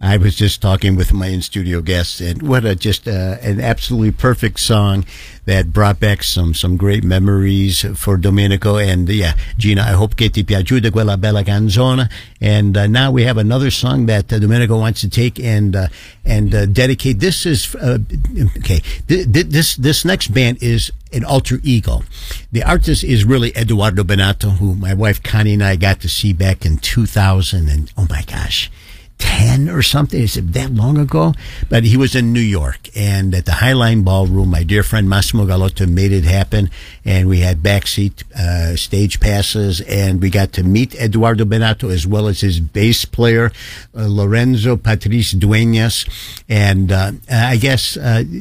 I was just talking with my in-studio guests, and what an absolutely perfect song that brought back some great memories for Domenico. And yeah, Gina, I hope che ti piaciuta quella bella canzone. And now we have another song that Domenico wants to take and dedicate. This is okay. This next band is an alter ego. The artist is really Edoardo Bennato, who my wife Connie and I got to see back in 2000, and oh my gosh, 10 or something. Is it that long ago? But he was in New York, and at the Highline Ballroom, my dear friend Massimo Galotto made it happen, and we had backseat stage passes, and we got to meet Edoardo Bennato as well as his bass player, Lorenzo Patrice Dueñas, and I guess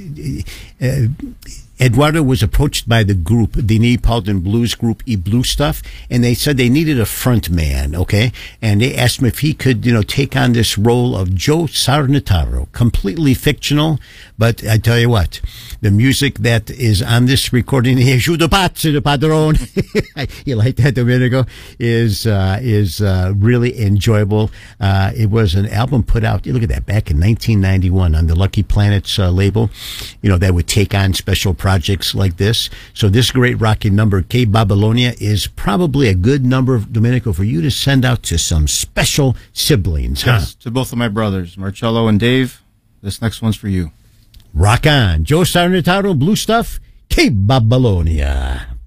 Eduardo was approached by the group, the Neapolitan blues group, E Blue Stuff, and they said they needed a front man, okay? And they asked him if he could, take on this role of Joe Sarnataro, completely fictional, but I tell you what, the music that is on this recording, Aiuto pazzo di padrone, you like that, Domenico, is really enjoyable. It was an album put out, you look at that, back in 1991 on the Lucky Planets label, that would take on special projects like this. So this great rocking number, Che Babilonia, is probably a good number, Domenico, for you to send out to some special siblings. Yes, to both of my brothers, Marcello and Dave. This next one's for you. Rock on. Joe Sarnataro, Blue Stuff, Che Babilonia.